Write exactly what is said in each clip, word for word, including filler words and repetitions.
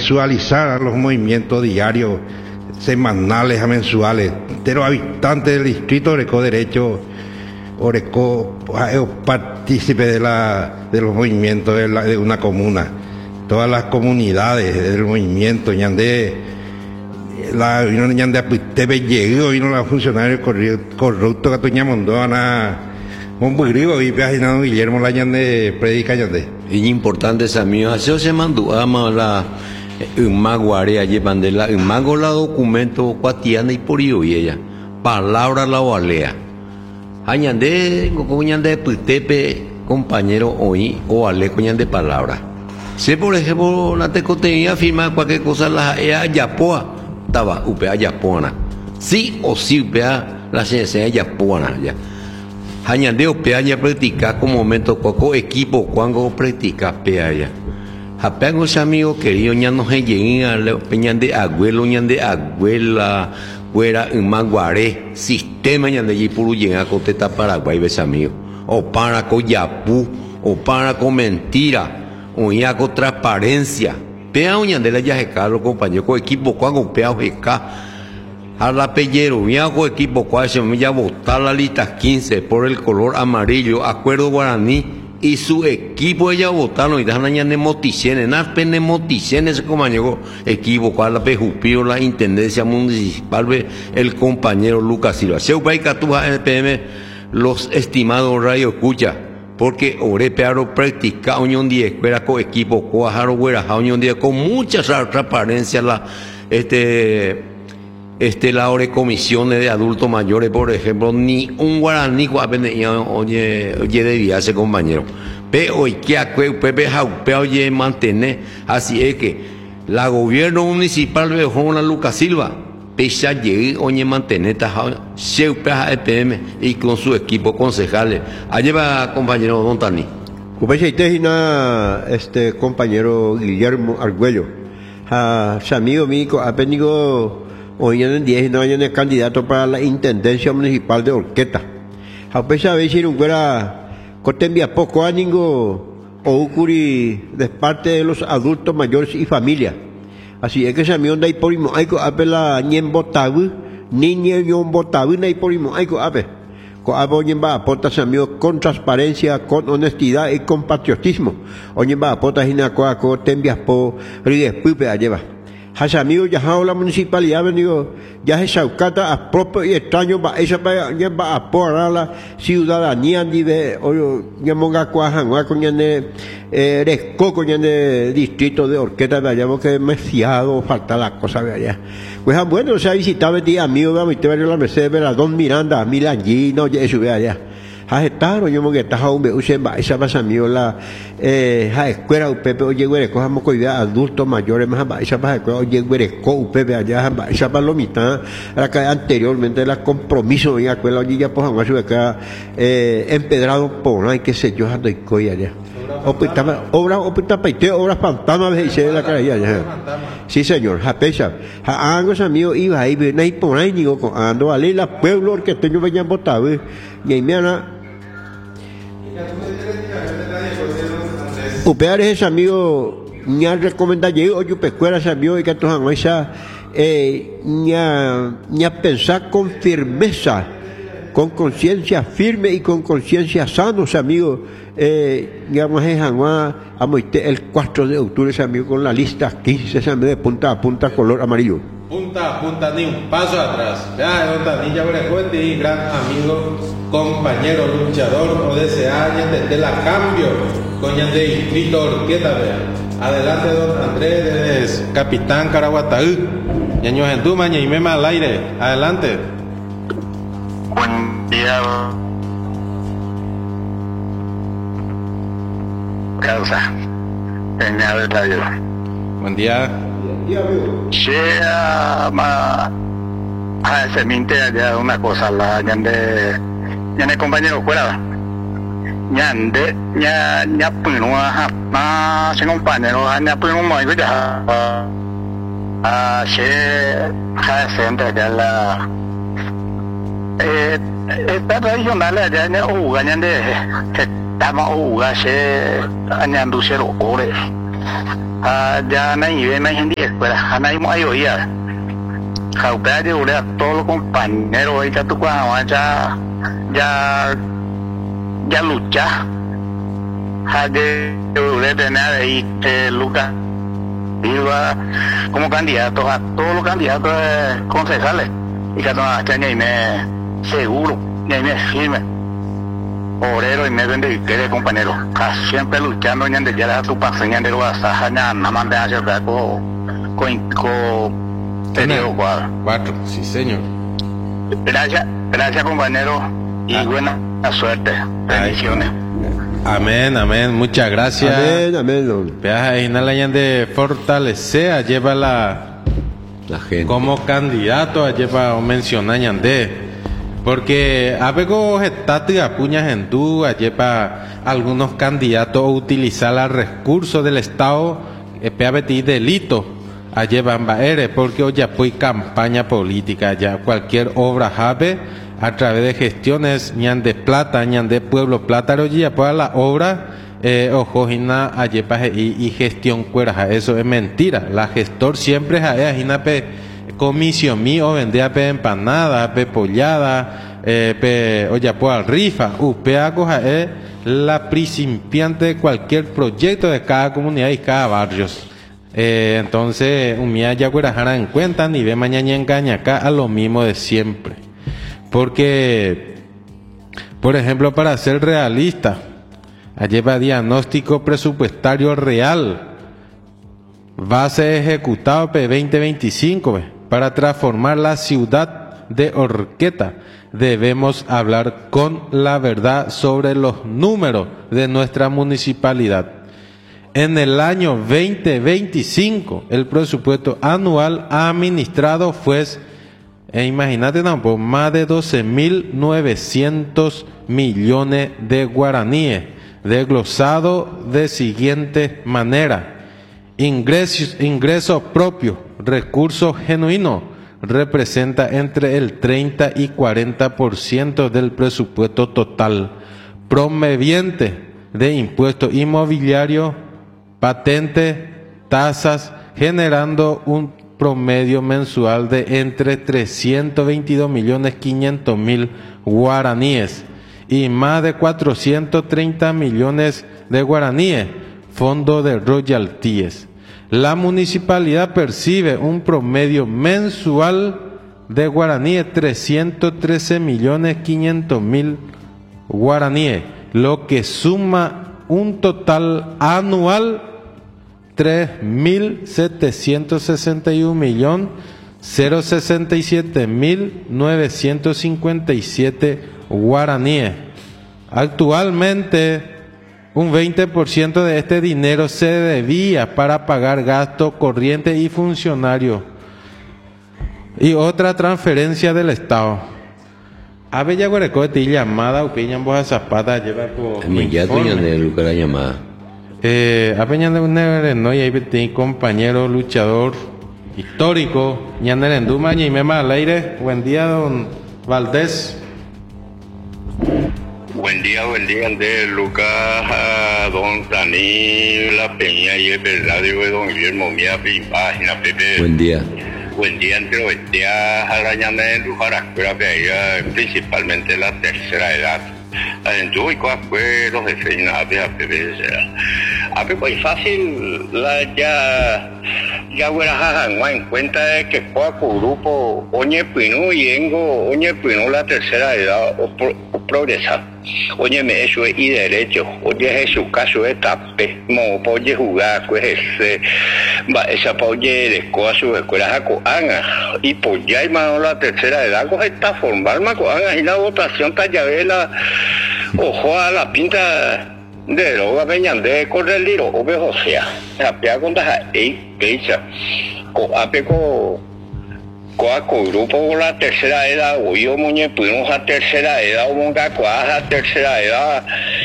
visualizar los movimientos diarios, semanales a mensuales de los habitantes del distrito Orecó Derecho, Orecó, partícipe de, la, de los movimientos de, la, de una comuna, todas las comunidades del movimiento, ñande, la vino ñande apitepe llegó, vino la funcionario corrupto que tuña mondona, un griego y viajando Guillermo la ñande predica ñande. Y importante es amigo, así se mandó ama la Maguare allí bandela, mago la documento cuatiana y por y ella, palabra la valea. Añande, coñande putepe, compañero hoy, o ale coñande palabra. Si por ejemplo la tecoteía firma cualquier cosa, la ea yapoa, estaba upea yapoana. Sí o sí upea la ciencia yapoana ya. Añande upea ya practica como momento coco equipo cuando practica pea ya. Apean ese amigo querido, ya no se llega a peñan de abuelo, ñan de abuela. Fuera en Maguaré, sistema ñande allí puro llega a Coteta Paraguay, ves amigo, o para con yapú, o para con mentira, o ya con transparencia. Pea ñande la yajeca, los compañeros, con equipo cuando pea jeca, a la pellero, ya con equipo cuando se me ya votar la lista quince por el color amarillo, acuerdo guaraní. Y su equipo ella votaron y dejan añadir moticenes, nada pene moticenes como llegó equipo cual la pejupio la intendencia municipal el compañero Lucas Silva. Se upa y catuja N P M los estimados radio escucha porque ore pearo practica unión de escuela con equipo cuajaro huera unión de con mucha transparencia la este este la hora de comisiones de adultos mayores, por ejemplo, ni un guaraní oye oye debía ser compañero. Pero hoy que acue pepe jaupe oye mantener, así es que la gobierno municipal de Juan Lucas Silva pesa llegue oye mantener se upea E P M y con su equipo concejales. Allí va compañero Don Tani. Este compañero Guillermo Argüello, a su amigo mío ha venido hoy en diez no hay candidato para la intendencia municipal de Orqueta. A pesar de decir un fuera cotembia poco ánimo o ucuri de parte de los adultos mayores y familia. Así es que se amigo de ahí por imo hay que apela ñen botabu ni ñen botabu na por imo hay que ape. Co abo ñen va aporta se amigo con transparencia, con honestidad y con patriotismo. Oñen va aporta hina coa co tembia po ríes pupe a llevar. Has amigo ya la municipalidad venido ya se saucata a propio y extraño va esa va a por la ciudadanía de o ya monga cuajan o con ñane eh resco con ñane distrito de Orqueta de allá porque demasiado falta la cosa de allá. Pues bueno, se ha visitado el amigo va a ver la Mercedes de la Don Miranda, Milangi, no ya eso ve allá. Ha estado yo me está un usen va esa pasa mío la eh ha escuela upepe oye güere cojamos cuidado adultos mayores más va esa pasa oye güere co upepe allá va esa palomita la que anteriormente la compromiso en la escuela oye ya pues vamos a acá eh empedrado por hay que sé yo ando y coya allá opitaba obra opita paite obras fantasmas dice la cara allá sí señor ha pesa ha algo amigo iba ahí no hay por ahí digo ando a la pueblo que tengo vayan botado y me ana upear ese amigo ña recomenda llego yo pescuera ese amigo y que todos han esa eh ña ña pensar con firmeza con conciencia firme y con conciencia sanos amigos eh digamos es el cuatro de octubre ese amigo con la lista quince ese amigo de punta a punta color amarillo. Punta a punta, ni un paso atrás. Ya, Don Tanilla Orejuete y gran amigo, compañero, luchador, o desea entender la cambio, coña de distrito Orqueta, vea. Adelante, Don Andrés, capitán Caraguataú, ñaño Genduma, ñaimema al aire. Adelante. Buen día. Causa. Tenía de radio. Buen día. Sea ma a ese minte ya una cosa la ñande ñande compañero fuera ñande ña ña puno a ma sin compañero ña puno mai ya a se ha sente ya la eh esta regional ya ña u ñande estamos u se ñandu cero ore Ah, ya no hay más gente escuela, ya no hay más oída. Jaupea de a todos los compañeros, ahorita tú cuando ya, ya, ya lucha. Ja de tener ahí Lucas iba como candidato a todos los candidatos concejales y que no ya me seguro, ya me firme. Obrero y me vende que compañero, siempre luchando en el día de tu paseña de los asajas, nada más de hacer algo con con periodo cuatro. Cuatro, sí señor. Gracias, gracias compañero y ah. buena suerte. Bendiciones. Amén, amén, muchas gracias. Amén, amén. Veas ahí la de fortalecer, lleva la, la gente como candidato, lleva mencionar ñandé. Porque a veces estati a puñas en tú, lleva algunos candidatos a utilizar los recursos del Estado, para betir delito, a llevar baere, porque hoy ya hay campaña política, ya cualquier obra jave, a través de gestiones, ñan de plata, ñan de pueblo plata, hoy ya para la obra, eh, ojo, jina, a lleva y, y gestión cuera, eso es mentira, la gestor siempre es jina pe comisión mío vendía pe empanada, pe pollada, eh, pe oye pues rifa, usted acoja es la principiante de cualquier proyecto de cada comunidad y cada barrio. Eh, entonces, un día ya guarajara en cuenta ni ve mañana engaña acá a lo mismo de siempre. Porque, por ejemplo, para ser realista, lleva diagnóstico presupuestario real, va a ser ejecutado para veinte veinticinco, ¿ve? Para transformar la ciudad de Orqueta. Debemos hablar con la verdad sobre los números de nuestra municipalidad. En el año veinte veinticinco, el presupuesto anual administrado fue, e imagínate tampoco, más de doce mil novecientos millones de guaraníes, desglosado de siguiente manera. Ingresos, ingresos propios, recursos genuinos, representa entre el treinta y cuarenta por ciento del presupuesto total, proveniente de impuestos inmobiliarios, patentes, tasas, generando un promedio mensual de entre trescientos veintidós millones quinientos mil guaraníes y más de cuatrocientos treinta millones de guaraníes, fondo de royalties. La municipalidad percibe un promedio mensual de guaraníes trescientos trece millones quinientos mil guaraníes, lo que suma un total anual tres mil setecientos sesenta y un millones sesenta y siete mil novecientos cincuenta y siete guaraníes. Actualmente, un veinte por ciento de este dinero se debía para pagar gastos corrientes y funcionarios y otra transferencia del Estado. A Bella Guarecote llamada Upiñan Boja Zapata lleva por informe. De Lucara llamada. Eh, a Peña de un no y ahí tiene compañero luchador histórico, Ñanerenduma y Mema al aire. Buen día, don Valdés. Buen día, buen día, de Lucas, don Dani, la Peña y el verdadero de don Guillermo Mía, página Pepe. Buen día. Buen día, entre los días, a la llana de Lujara, principalmente la tercera edad. Yo y cuál fue los defeinados de la Pepe. A ver, pues fácil, la ya, ya voy a en cuenta de que fue grupo, oye, Pino y Engo, oye, Pino la tercera edad, o, pro, o progresar. Oye, me eso es y derecho, oye, es su caso es tape, mo, oye, jugar, pues ese, va, esa, oye, de cosas, su escuela, jacoana, y pues ya, hermano, la tercera edad, coge esta formal, macoana, y la votación, tallavela, ojo a la pinta. De lo que venían de correr el libro, o sea, a pea con la iglesia, a pea con el grupo la tercera edad, o yo muñe, pudimos a tercera edad, o monga a tercera edad,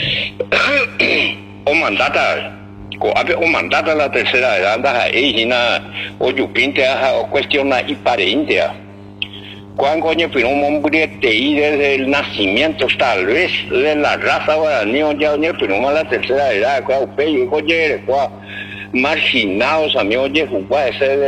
o mandata, o mandata la tercera edad, anda ahí, o yo pinte a cuestiona y parentia. Cuando coño, pero un hombre desde el nacimiento, tal vez, de la raza guaraní, ya, pero no la tercera edad, cuando pello, coño, marginados, amigos, oye, ese